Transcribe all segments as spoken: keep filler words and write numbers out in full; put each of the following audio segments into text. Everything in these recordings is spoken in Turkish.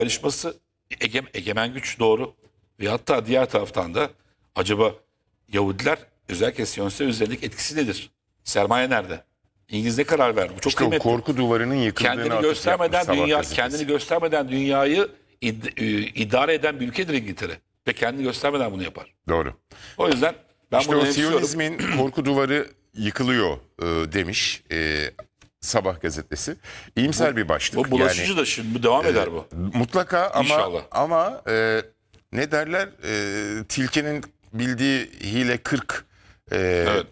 yarışması ege, egemen güç doğru. Ve hatta diğer taraftan da acaba Yahudiler özellikle Siyonistler üzerindeki etkisi nedir? Sermaye nerede? İngiliz ne karar verdi? Bu çok İşte o kıymetli. korku duvarının yıkıldığını Kendini atıf göstermeden yapmış Sabah dünya gazetesi. kendini göstermeden dünyayı id- e, idare eden bir ülkedir İngiltere ve kendini göstermeden bunu yapar. Doğru. O yüzden ben İşte bunu o önemsiyorum. Siyonizmin korku duvarı yıkılıyor e, demiş e, Sabah gazetesi. İyimser bir başlık. Bu bulaşıcı Yani, da şimdi devam eder bu. mutlaka ama İnşallah. ama e, ne derler? E, tilkinin bildiği hile kırk. E, Evet.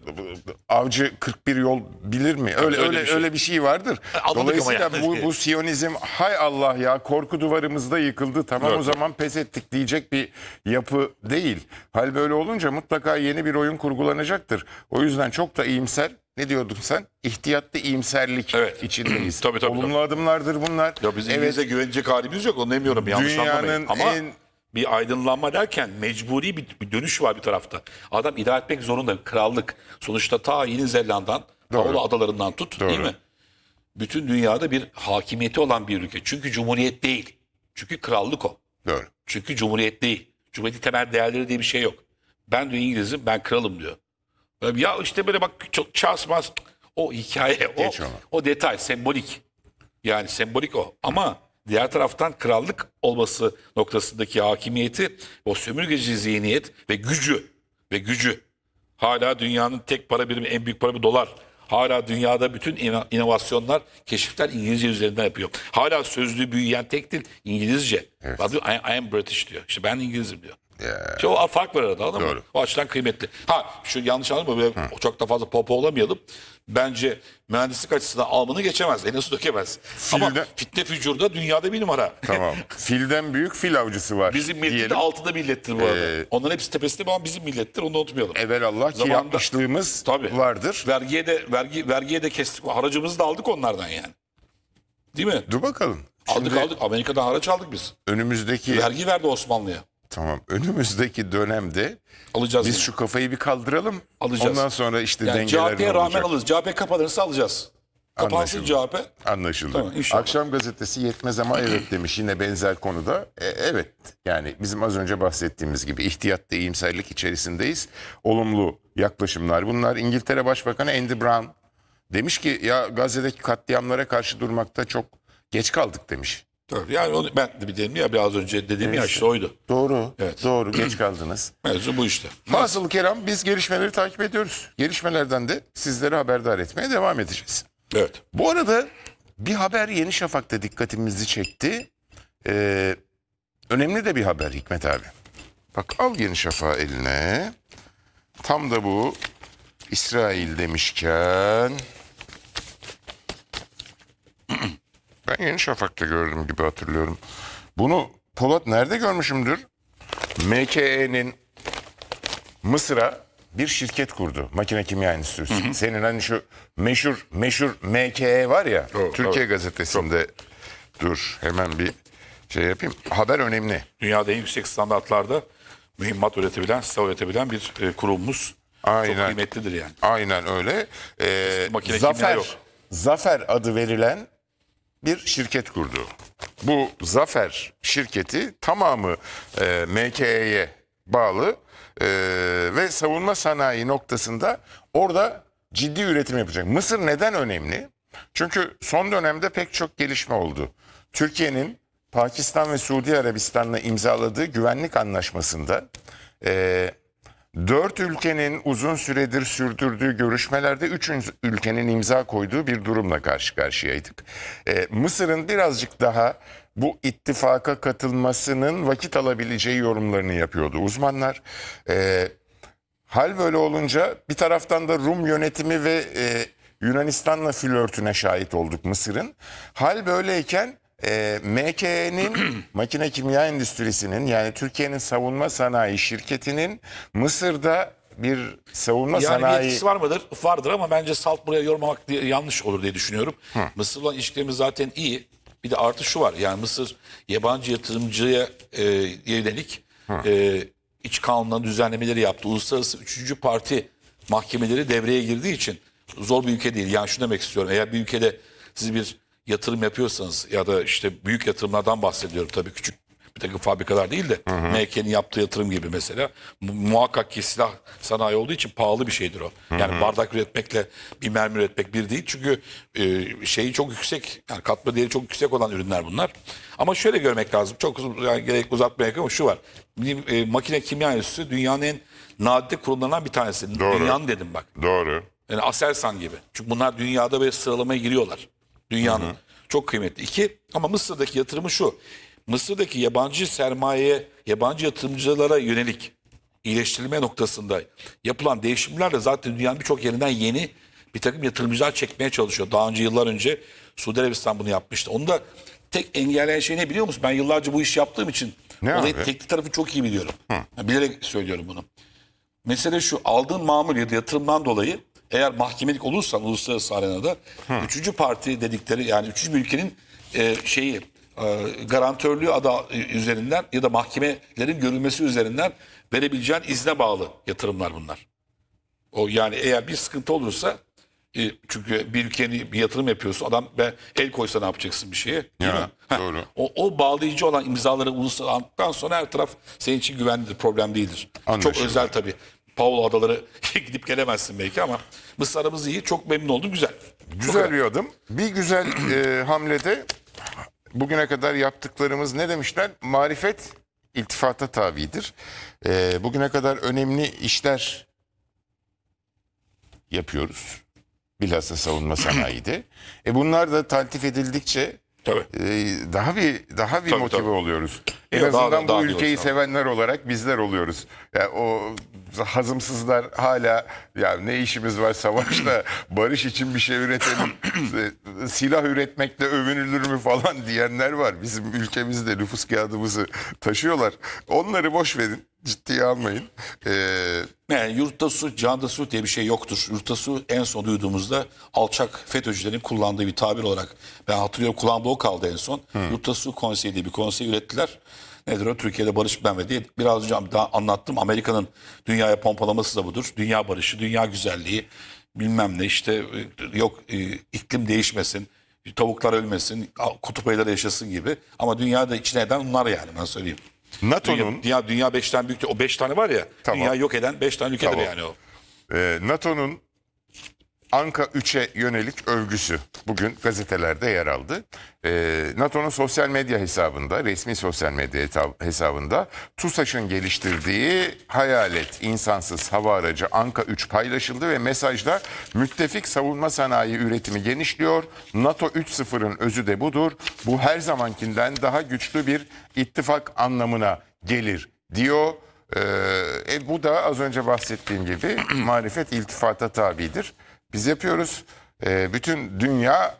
Avcı kırk bir yol bilir mi? Öyle öyle öyle bir şey. öyle bir şey vardır. Anladık ama Dolayısıyla yani. bu bu Siyonizm hay Allah ya korku duvarımızda yıkıldı. Tamam Evet. o zaman pes ettik diyecek bir yapı değil. Hal böyle olunca mutlaka yeni bir oyun kurgulanacaktır. O yüzden çok da iyimser. Ne diyordun sen? İhtiyatlı iyimserlik Evet. içindeyiz. Tabii, tabii, Olumlu tabii. adımlardır bunlar. Ya biz Evet, İngiliz'e güvenecek halimiz yok. Onu demiyorum. Yanlış anlamayın. dünyanın Ama en bir aydınlanma derken mecburi bir, bir dönüş var bir tarafta. Adam idare etmek zorunda. Krallık. Sonuçta ta Yeni Zelanda'dan, Paolo adalarından tut değil Doğru. mi? Bütün dünyada bir hakimiyeti olan bir ülke. Çünkü cumhuriyet değil. Çünkü krallık o. doğru. Çünkü cumhuriyet değil. Cumhuriyetin temel değerleri diye bir şey yok. Ben diyor İngiliz'im, ben kralım diyor. Böyle, ya işte böyle bak çok çarpmaz. O hikaye, o, Geç onu. o detay, sembolik. Yani sembolik o. Ama diğer taraftan krallık olması noktasındaki hakimiyeti, o sömürgeci zihniyet ve gücü ve gücü. Hala dünyanın tek para birimi, en büyük para birimi dolar. Hala dünyada bütün ino- inovasyonlar, keşifler İngilizce üzerinden yapıyor. Hala sözlüğü büyüyen tek dil İngilizce. Bak diyor, I, I am British diyor. İşte ben İngilizim diyor. İşte o fark var arada, anladın mı? Doğru. O açıdan kıymetli. Ha şu yanlış anladın mı? Böyle çok da fazla popo olamayalım. Bence mühendislik açısından Alman'ı geçemez. En azı dökemez. Ama Filde- fitne fücurda dünyada bir numara. Tamam. Filden büyük fil avcısı var. Bizim millet de diyelim. altıda millettir bu arada. Ee, Onların hepsi tepesinde ama bizim millettir. Onu da unutmayalım. Evelallah ki Zamanında- yapmışlığımız Tabii. vardır. Vergiye de vergi vergiye de kestik. Haracımızı da aldık onlardan yani. Değil mi? Dur bakalım. Aldık Şimdi aldık. Amerika'dan haraç aldık biz. önümüzdeki Vergi verdi Osmanlı'ya. tamam önümüzdeki dönemde Alacağız biz yine. şu kafayı bir kaldıralım. Alacağız. Ondan sonra işte Yani dengeler C H ne P'ye rağmen olacak? alırız. C H P kapanırsa alacağız. Kapansın Anlaşıldı. C H P. Anlaşıldı. Tamam, inşallah. Akşam gazetesi yetmez ama evet demiş yine benzer konuda. E, evet yani bizim az önce bahsettiğimiz gibi ihtiyatlı iyimserlik içerisindeyiz. Olumlu yaklaşımlar bunlar. İngiltere Başbakanı Andy Brown demiş ki ya Gazze'deki katliamlara karşı durmakta çok geç kaldık demiş. Tabii. Yani onu ben de bir dedim ya biraz önce dediğim ya işte oydu. Doğru. Evet. Doğru geç kaldınız. Mevzu bu işte. Hasılı kelam biz gelişmeleri takip ediyoruz. Gelişmelerden de sizleri haberdar etmeye devam edeceğiz. Evet. Bu arada bir haber Yeni Şafak'ta dikkatimizi çekti. Ee, önemli de bir haber Hikmet abi. Bak al Yeni Şafak'ı eline. Tam da bu İsrail demişken... Ben Yeni Şafak'ta gördüm gibi hatırlıyorum. Bunu Polat nerede görmüşümdür? M K E'nin Mısır'a bir şirket kurdu. Makine Kimya Endüstrisi. Hı hı. Senin hani şu meşhur meşhur M K E var ya. Doğru, Türkiye doğru. Gazetesi'nde dur hemen bir şey yapayım. Haber önemli. Dünyada en yüksek standartlarda mühimmat üretebilen, silah üretebilen bir e, kurumumuz. Aynen. Çok kıymetlidir yani. Aynen öyle. Ee, makine kimya Zafer yok. Zafer adı verilen bir şirket kurdu. Bu Zafer şirketi tamamı e, M K E'ye bağlı e, ve savunma sanayi noktasında orada ciddi üretim yapacak. Mısır neden önemli? Çünkü son dönemde pek çok gelişme oldu. Türkiye'nin Pakistan ve Suudi Arabistan'la imzaladığı güvenlik anlaşmasında e, dört ülkenin uzun süredir sürdürdüğü görüşmelerde üç ülkenin imza koyduğu bir durumla karşı karşıyaydık. Ee, Mısır'ın birazcık daha bu ittifaka katılmasının vakit alabileceği yorumlarını yapıyordu uzmanlar. Ee, hal böyle olunca bir taraftan da Rum yönetimi ve e, Yunanistan'la flörtüne şahit olduk Mısır'ın. Hal böyleyken e, M K E'nin makine kimya endüstrisinin yani Türkiye'nin savunma sanayi şirketinin Mısır'da bir savunma Yani bir sanayi... etkisi var mıdır? Vardır ama bence salt buraya yormamak diye, yanlış olur diye düşünüyorum. Mısır'la ilişkilerimiz zaten iyi. Bir de artı şu var. Yani Mısır yabancı yatırımcıya e, yönelik e, iç kanunların düzenlemeleri yaptı. Uluslararası üçüncü parti mahkemeleri devreye girdiği için zor bir ülke değil. Yani şunu demek istiyorum. Eğer bir ülkede siz bir yatırım yapıyorsanız ya da işte büyük yatırımlardan bahsediyorum tabii, küçük bir takım fabrikalar değil de M K'nin yaptığı yatırım gibi mesela, mu- muhakkak ki silah sanayi olduğu için pahalı bir şeydir o. Yani bardak üretmekle bir mermi üretmek bir değil. Çünkü e, şeyi çok yüksek, yani katma değeri çok yüksek olan ürünler bunlar. Ama şöyle görmek lazım. Çok uzun, yani gerek uzatmaya gerek yok ama şu var. Bizim, e, makine kimya enstitüsü dünyanın en nadide kurumlarından bir tanesi. Doğru. Dünyanın dedim bak. Doğru. Yani Aselsan gibi. Çünkü bunlar dünyada böyle sıralamaya giriyorlar. Dünyanın. Çok kıymetli. İki, ama Mısır'daki yatırımı şu. Mısır'daki yabancı sermayeye, yabancı yatırımcılara yönelik iyileştirilme noktasında yapılan değişimlerle zaten dünyanın birçok yerinden yeni bir takım yatırımcılar çekmeye çalışıyor. Daha önce, yıllar önce Suudi Arabistan bunu yapmıştı. Onu da tek engelleyen şey ne biliyor musun? Ben yıllarca bu işi yaptığım için Ne olayın abi? teknik tarafı çok iyi biliyorum. Yani bilerek söylüyorum bunu. Mesele şu: aldığın mamul ya da yatırımdan dolayı eğer mahkemelik olursan uluslararası arenada üçüncü parti dedikleri, yani üçüncü bir ülkenin e, şeyi e, garantörlüğü adı üzerinden ya da mahkemelerin görülmesi üzerinden verebileceğin izne bağlı yatırımlar bunlar. O yani eğer bir sıkıntı olursa, e, çünkü bir ülkenin bir yatırım yapıyorsun, adam ben el koysa ne yapacaksın bir şeye, değil Ya, mi? Heh, doğru. O, o bağlayıcı olan imzaları uluslararası aldıktan sonra her taraf senin için güvenlidir, problem değildir. Anlaşıldı. Çok özel tabii. Paolo Adaları gidip gelemezsin belki ama Mısır aramız iyi. Çok memnun oldum. Güzel. Güzel bir adım. Bir güzel e, hamlede bugüne kadar yaptıklarımız, ne demişler? Marifet iltifata tabidir. E, bugüne kadar önemli işler yapıyoruz. Bilhassa savunma sanayide. E bunlar da taltif edildikçe Tabii. e, daha bir daha bir Tabii, motive tabii. oluyoruz. En Yok, daha azından da- daha bu iyi ülkeyi olsun. sevenler olarak bizler oluyoruz. Yani o hazımsızlar hala ya ne işimiz var savaşta, barış için bir şey üretelim, e, silah üretmekle övünülür mü falan diyenler var. Bizim ülkemizde nüfus kağıdımızı taşıyorlar. Onları boş verin, ciddiye almayın. Ee, Yani yurtta su, canda su diye bir şey yoktur. Yurtta su en son duyduğumuzda alçak FETÖ'cülerin kullandığı bir tabir olarak, ben hatırlıyorum, kulağımda o kaldı en son. Yurtta su konseyi diye bir konsey ürettiler. Nedir o? Türkiye'de barış benme diye. Biraz önce daha anlattım. Amerika'nın dünyaya pompalaması da budur. Dünya barışı, dünya güzelliği, bilmem ne işte, e, yok e, iklim değişmesin, tavuklar ölmesin, kutup ayıları yaşasın gibi. Ama dünyada içine eden bunlar, yani ben söyleyeyim. NATO'nun Dünya, dünya beşten büyük. O beş tane var ya. Tamam. Dünya yok eden beş tane ülkedir Tamam. yani o. e, NATO'nun Anka üçe yönelik övgüsü bugün gazetelerde yer aldı. Ee, NATO'nun sosyal medya hesabında, resmi sosyal medya heta- hesabında TUSAŞ'ın geliştirdiği hayalet insansız hava aracı Anka üç paylaşıldı ve mesajda müttefik savunma sanayi üretimi genişliyor. NATO üç nokta sıfırın özü de budur. Bu her zamankinden daha güçlü bir ittifak anlamına gelir diyor. Ee, e, bu da az önce bahsettiğim gibi marifet iltifata tabidir. Biz yapıyoruz. Ee, bütün dünya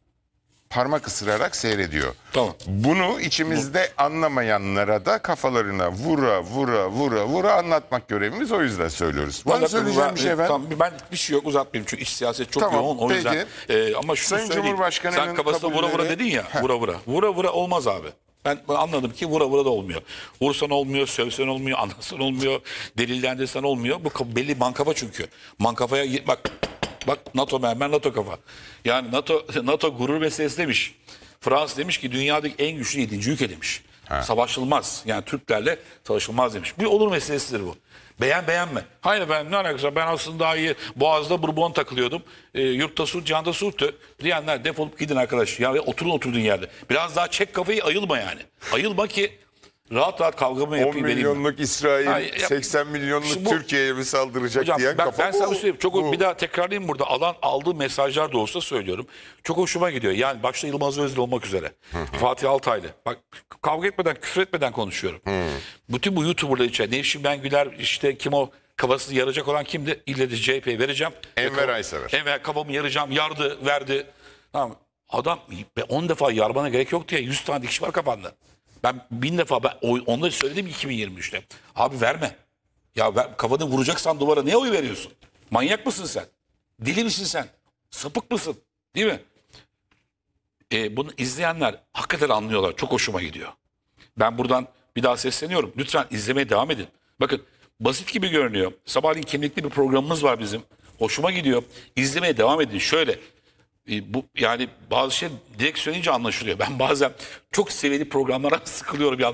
parmak ısırarak seyrediyor. Tamam. Bunu içimizde anlamayanlara da kafalarına vura vura vura vura anlatmak görevimiz, o yüzden söylüyoruz. Var mı Fakat söyleyeceğim ben- bir şey efendim? Tamam, ben bir şey yok, uzatmayayım çünkü iç siyaset çok Tamam, yoğun o peki. yüzden. Ee, ama şunu Sayın söyleyeyim. Cumhurbaşkanı'nın Sen kafasına vura vura kabulleri- dedin ya. Vura vura. Vura vura olmaz abi. Ben anladım ki vura vura da olmuyor. Vursan olmuyor, sövsen olmuyor, anlasan olmuyor, delillendirsen olmuyor. Bu ka- belli mankafa çünkü. Mankafaya git- bak. Bak NATO mermer, NATO kafa. Yani NATO NATO gurur meselesi demiş. Fransız demiş ki dünyadaki en güçlü yedinci ülke demiş. Savaşılmaz. Yani Türklerle savaşılmaz demiş. Bir olur meselesidir bu. Beğen beğenme. Hayır efendim, ne alakası var? Ben aslında daha iyi Boğaz'da Bourbon takılıyordum. E, yurtta su, canda suhtü. Diyenler defolup gidin arkadaş. Ya ve oturun oturduğun yerde. Biraz daha çek kafayı, ayılma yani. Ayılma ki rahat rahat kavgamı on yapayım, vereyim. milyonluk İsrail, Ha, ya- seksen milyonluk Şimdi bu- Türkiye'ye mi saldıracak Hocam diyen ben, kafa ben bu. sana söyleyeyim. Çok Bu. bir daha tekrarlayayım burada. Alan aldığı mesajlar da olsa söylüyorum. Çok hoşuma gidiyor. Yani başta Yılmaz Özdil olmak üzere. Fatih Altaylı. Bak, kavga etmeden, küfür etmeden konuşuyorum. Bütün bu YouTuber'lar için Nevşin Bengüler, işte kim o kafasını yaracak olan kimdi? İlle de C H P'ye vereceğim. Enver Aysever. Enver kafamı yaracağım. Yardı, verdi. Tamam. Adam on defa yarmana gerek yok diye yüz tane dikiş var kafanda. Ben bin defa ben oy- onları söyledim iki bin yirmi üçte. Abi verme. Ya ver, kafanı vuracaksan duvara ne oy veriyorsun? Manyak mısın sen? Deli misin sen? Sapık mısın? Değil mi? E, bunu izleyenler hakikaten anlıyorlar. Çok hoşuma gidiyor. Ben buradan bir daha sesleniyorum. Lütfen izlemeye devam edin. Bakın, basit gibi görünüyor. Sabahleyin kimlikli bir programımız var bizim. Hoşuma gidiyor. İzlemeye devam edin. Şöyle, E, bu yani bazı şey direkt söyleyince anlaşılıyor. Ben bazen çok seviyeli programlara sıkılıyorum ya.